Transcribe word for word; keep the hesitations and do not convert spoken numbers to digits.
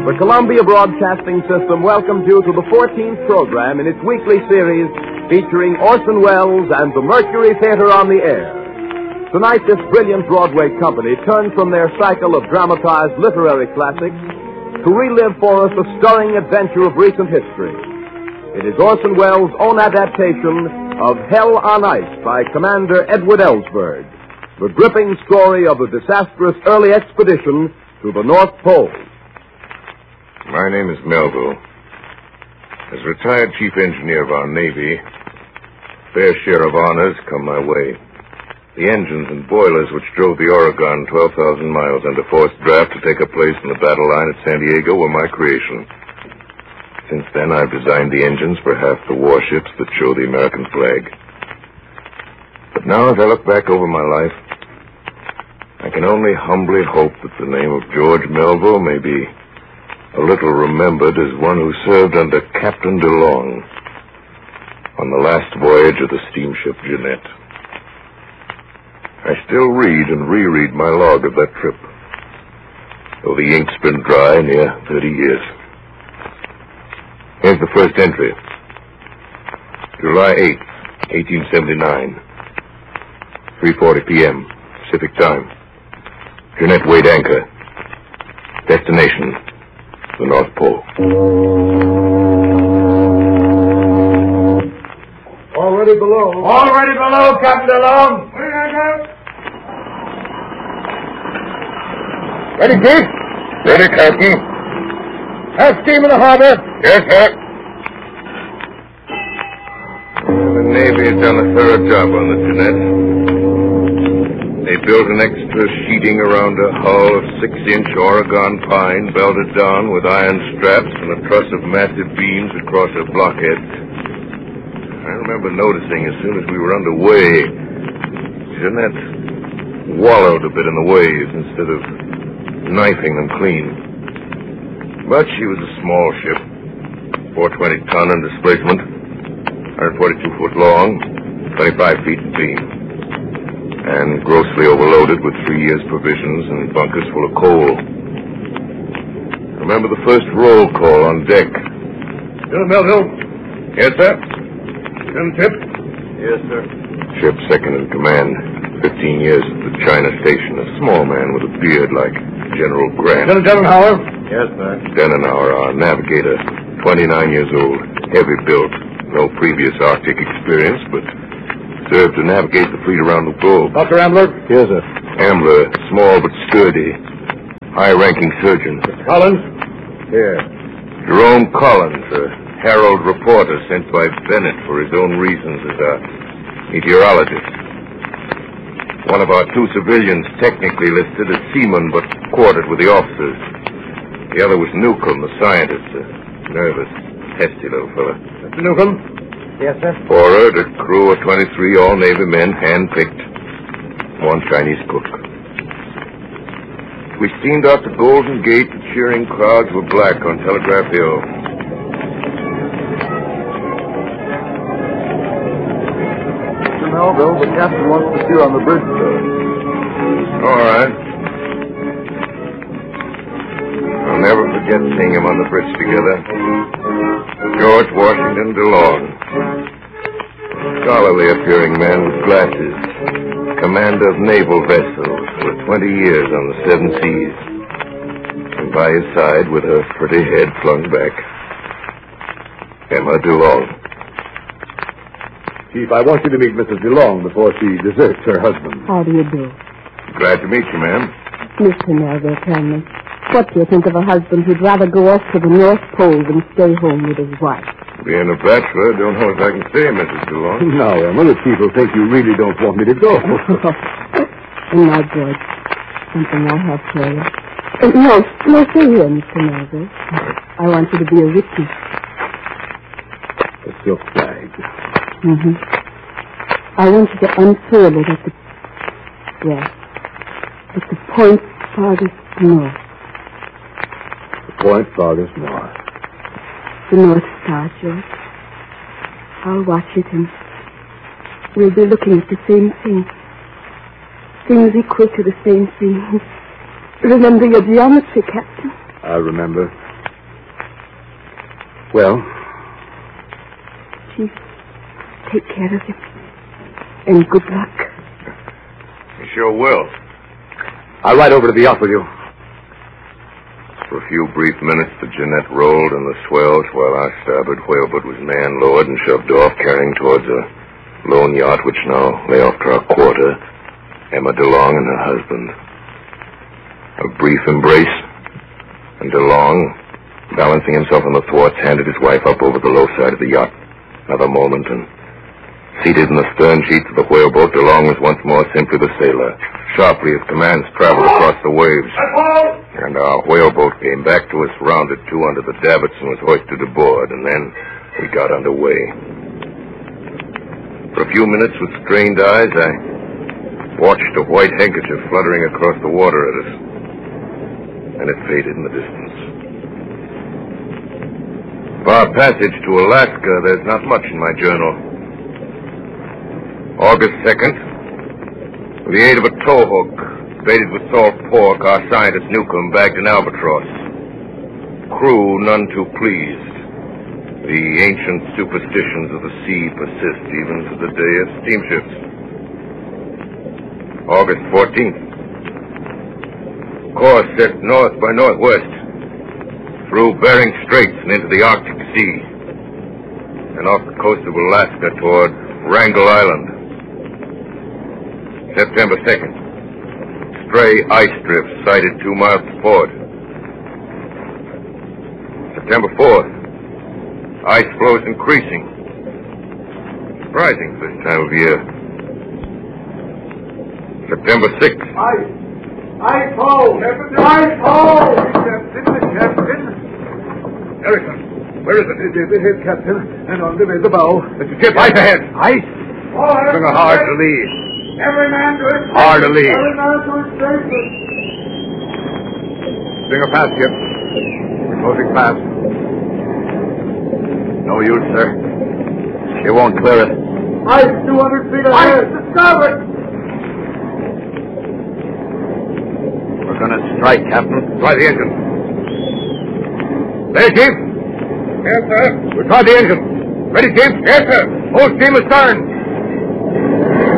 The Columbia Broadcasting System welcomes you to the fourteenth program in its weekly series featuring Orson Welles and the Mercury Theater on the Air. Tonight, this brilliant Broadway company turns from their cycle of dramatized literary classics to relive for us a stirring adventure of recent history. It is Orson Welles' own adaptation of Hell on Ice by Commander Edward Ellsberg, the gripping story of a disastrous early expedition to the North Pole. My name is Melville. As retired chief engineer of our Navy, fair share of honors come my way. The engines and boilers which drove the Oregon twelve thousand miles under forced draft to take a place in the battle line at San Diego were my creation. Since then, I've designed the engines for half the warships that show the American flag. But now, as I look back over my life, I can only humbly hope that the name of George Melville may be a little remembered as one who served under Captain DeLong on the last voyage of the steamship Jeanette. I still read and reread my log of that trip, though the ink's been dry near thirty years. Here's the first entry. July eighth, eighteen seventy-nine, three forty p.m. Pacific Time. Jeanette weighed anchor. Destination, the North Pole. Already below. Already below, Captain DeLong. Ready, Chief? Ready, Captain. Have steam in the harbor. Yes, sir. The Navy has done a thorough job on the Jeanette. They built an extra sheeting around a hull of six-inch Oregon pine, belted down with iron straps and a truss of massive beams across her blockhead. I remember noticing as soon as we were underway, Jeanette wallowed a bit in the waves instead of knifing them clean. But she was a small ship, four hundred twenty ton in displacement, one hundred forty-two foot long, twenty-five feet in beam, and grossly overloaded with three years' provisions and bunkers full of coal. Remember the first roll call on deck. Lieutenant Melville. Yes, sir? Lieutenant Tip. Yes, sir. Ship second in command. Fifteen years at the China station. A small man with a beard like General Grant. Lieutenant Denenauer. Yes, sir. Denenauer, our navigator. Twenty-nine years old. Heavy built. No previous Arctic experience, but served to navigate the fleet around the globe. Doctor Ambler. Yes, sir. Ambler, small but sturdy. High-ranking surgeon. Mister Collins. Here. Jerome Collins, a Herald reporter sent by Bennett for his own reasons as a meteorologist. One of our two civilians technically listed as seaman, but quartered with the officers. The other was Newcomb, the scientist, a nervous, testy little fella. Mister Newcomb. Yes, sir. Forward, a crew of twenty-three all-Navy men, hand-picked. One Chinese cook. We steamed out the Golden Gate. The cheering crowds were black on Telegraph Hill. Mister Melville, the captain wants to see you on the bridge, sir. All right. I'll never forget seeing him on the bridge together. George Washington DeLong. Scholarly appearing man with glasses. Commander of naval vessels for twenty years on the seven seas. And by his side, with her pretty head flung back, Emma DeLong. Chief, I want you to meet Missus DeLong before she deserts her husband. How do you do? Glad to meet you, ma'am. Mister Melville, tell me, what do you think of a husband who'd rather go off to the North Pole than stay home with his wife? Being a bachelor, don't know if I can stay, Missus DeLong. Now, Emma, the chief will think you really don't want me to go. And now, George, something I have for you. Uh, no, no, stay here, Mister Melville. I want you to be a witness. A silk flag. Mm-hmm. I want you to unfurl it at the... Yes. At the point farthest north. The point farthest north. The North Star, George. I'll watch it and we'll be looking at the same thing. Things equal to the same thing. Remember your geometry, Captain? I remember. Well? Chief, take care of him. And good luck. You sure will. I'll ride over to the yacht with you. For a few brief minutes, the Jeanette rolled in the swells while our starboard whaleboat was man-lowered and shoved off, carrying towards a lone yacht which now lay off to our quarter, Emma DeLong and her husband. A brief embrace, and DeLong, balancing himself on the thwarts, handed his wife up over the low side of the yacht. Another moment, and seated in the stern sheets of the whaleboat, DeLong was once more simply the sailor. Sharply, his commands traveled across the waves. And our whaleboat came back to us, rounded to under the davits, and was hoisted aboard. And then we got underway. For a few minutes, with strained eyes, I watched a white handkerchief fluttering across the water at us. And it faded in the distance. For our passage to Alaska, there's not much in my journal. August second, with the aid of a towhook, baited with salt pork, our scientist Newcomb bagged an albatross. Crew none too pleased. The ancient superstitions of the sea persist even to the day of steamships. August fourteenth. Course set north by northwest, through Bering Straits and into the Arctic Sea, and off the coast of Alaska toward Wrangel Island. September second. Stray ice drifts sighted two miles to port. September fourth. Ice floes increasing. Surprising for this time of year. September sixth. Ice! Ice hole! Ice hole! Captain, the captain. Erickson, where is it? It is ahead, Captain, and underneath the bow. It's a ship. Ice ahead. Ice? Bring her hard to lead. Every man to his station. Hard to lead. Every man to his station. Bring her past, Skip. We're closing fast. No use, sir. She won't clear it. Ice two hundred feet ahead. Ice to starboard. We're going to strike, Captain. Try the engine. There, Chief. Yes, sir. We'll try the engine. Ready, Chief? Yes, sir. Full steam astern.